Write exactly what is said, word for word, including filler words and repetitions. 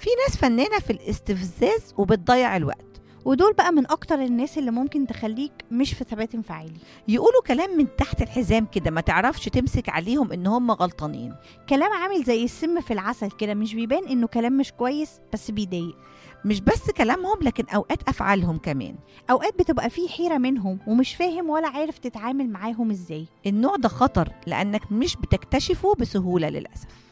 في ناس فنانة في الاستفزاز وبتضيع الوقت، ودول بقى من أكتر الناس اللي ممكن تخليك مش في ثبات انفعالي. يقولوا كلام من تحت الحزام كده ما تعرفش تمسك عليهم إن هم غلطانين. كلام عامل زي السم في العسل كده، مش بيبان إنه كلام مش كويس بس بيضايق. مش بس كلامهم لكن أوقات أفعالهم كمان. أوقات بتبقى فيه حيرة منهم ومش فاهم ولا عارف تتعامل معاهم إزاي. النوع ده خطر لأنك مش بتكتشفه بسهولة للأسف.